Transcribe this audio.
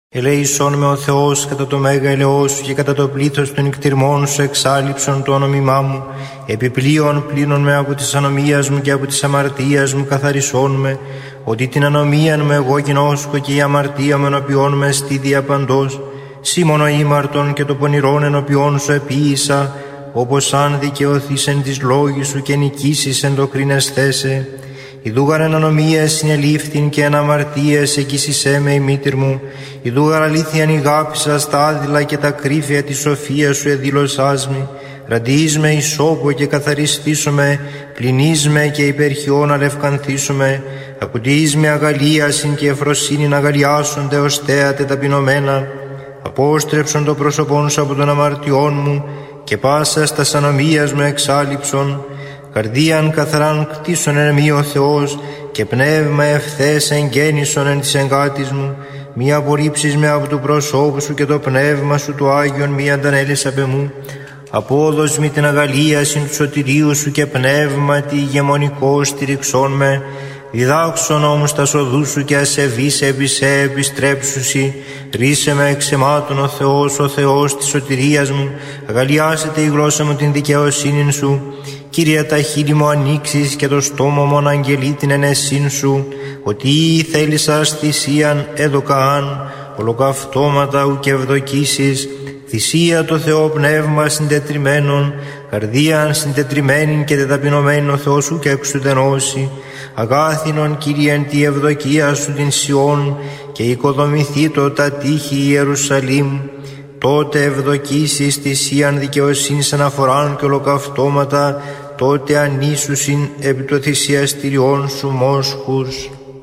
Ελέησόν με ο Θεός κατά το μέγα ελεός σου και κατά το πλήθος των νικτυρμών σου εξάλληψον το όνομά μου. Επιπλέον πλύνον με από της ανομίας μου και από της αμαρτίας μου καθαρισόν με, ότι την ανομίαν μου εγώ γινώσκω και η αμαρτία μου ενωπιών με εστί διαπαντός. Σήμωνο ήμαρτον και το πονηρόν ενωπιών σου επίησα, όπως αν δικαιωθείς εν της λόγης σου και νικήσεις εν το κρίνεσθέσαι. Ιδούγαρ εν ανομίας συνελήφθην και εν αμαρτίας εκείσισέ με η μήτηρ μου. Ιδούγαρ αλήθειαν ηγάπησα στα άδειλα και τα κρύφια της σοφίας σου εδήλωσάς μη. Ραντιείς με ισόπο και καθαριστήσομαι, πλυνείς με και υπερχιών αλευκανθήσομαι. Ακουτιείς με αγαλίασιν και εφροσύνην αγαλιάσονται ως θέατε ταπεινωμένα. Απόστρεψον το πρόσωπόν σου από των αμαρτιών μου και πάσα στα ανομίας μου εξάλληψον. Καρδίαν καθαράν κτίσον εν μη ο Θεός και πνεύμα ευθές εγγέννησον εν της εγκάτης μου. Μη απορρίψεις με από του προσώπου σου και το πνεύμα σου το Άγιον μη αντανέλεις απ' εμού. Απόδος μη την αγαλίασιν του σωτηρίου σου και πνεύματι ηγεμονικό στηριξών με. Διδάξον όμως τα σοδού σου και ασεβείς επί σε επιστρέψουσι. Ρίσε με εξ εμάτων ο Θεός της σωτηρίας μου. Αγαλιάσετε η γλώσσα μου την δικαιοσύνην σου. Κύριε, τα χείλη μου ανοίξεις και το στόμα μου αναγγελεί την ενεσύν σου. Ότι θέλησας θυσίαν έδωκαάν, ολοκαυτώματα ου και ευδοκίσεις. Θυσία το Θεό πνεύμα συντετριμένον, καρδίαν συντετριμένην και τεταπεινωμένην ο Θεός σου και εξουδενώσει. Αγάθινον Κύριε εν τη ευδοκία σου την Σιών και οικοδομηθήτω τα τείχη Ιερουσαλήμ. Τότε ευδοκίσεις θυσίαν δικαιοσύνης αναφοράν και ολοκαυτώματα, τότε ανήσουσιν επί το θυσιαστηριών σου μόσχους.